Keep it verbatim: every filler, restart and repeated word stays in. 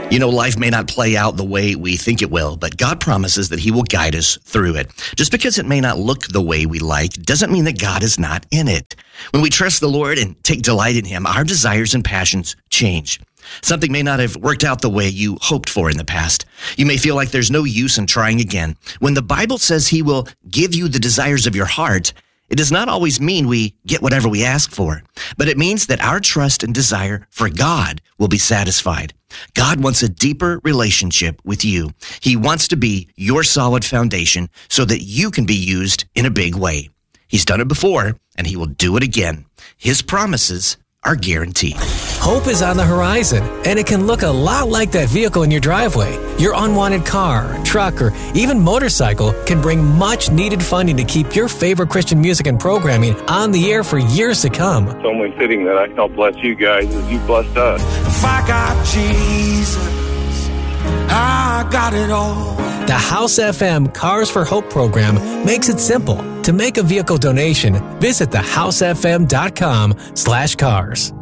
You know, life may not play out the way we think it will, but God promises that He will guide us through it. Just because it may not look the way we like doesn't mean that God is not in it. When we trust the Lord and take delight in Him, our desires and passions change. Something may not have worked out the way you hoped for in the past. You may feel like there's no use in trying again. When the Bible says He will give you the desires of your heart, it does not always mean we get whatever we ask for, but it means that our trust and desire for God will be satisfied. God wants a deeper relationship with you. He wants to be your solid foundation so that you can be used in a big way. He's done it before, and He will do it again. His promises are guaranteed. Hope is on the horizon, and it can look a lot like that vehicle in your driveway. Your unwanted car, truck, or even motorcycle can bring much needed funding to keep your favorite Christian music and programming on the air for years to come. It's only fitting that I can help bless you guys as you blessed us. If I got Jesus, I got it all. The House F M Cars for Hope program makes it simple. To make a vehicle donation, visit the house f m dot com slash cars.